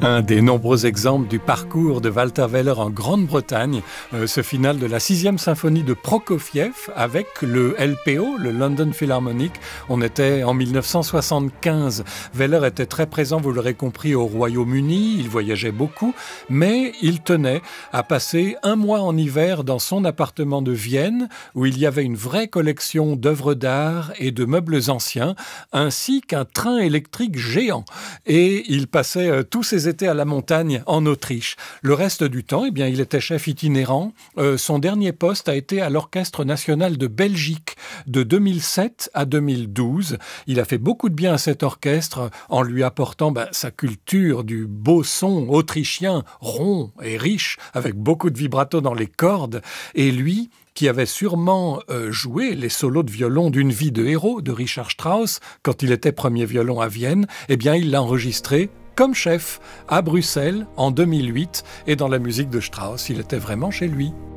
Un des nombreux exemples du parcours de Walter Weller en Grande-Bretagne, ce final de la 6e symphonie de Prokofiev avec le LPO, le London Philharmonic. On était en 1975. Weller était très présent, vous l'aurez compris, au Royaume-Uni. Il voyageait beaucoup, mais il tenait à passer un mois en hiver dans son appartement de Vienne, où il y avait une vraie collection d'œuvres d'art et de meubles anciens, ainsi qu'un train électrique géant. Et il passait tous ses étés à la montagne en Autriche. Le reste du temps, eh bien, il était chef itinérant. Son dernier poste a été à l'Orchestre national de Belgique de 2007 à 2012. Il a fait beaucoup de bien à cet orchestre en lui apportant sa culture du beau son autrichien, rond et riche, avec beaucoup de vibrato dans les cordes. Et lui, qui avait sûrement joué les solos de violon d'une vie de héros de Richard Strauss quand il était premier violon à Vienne, eh bien, il l'a enregistré comme chef à Bruxelles en 2008. Et dans la musique de Strauss, il était vraiment chez lui.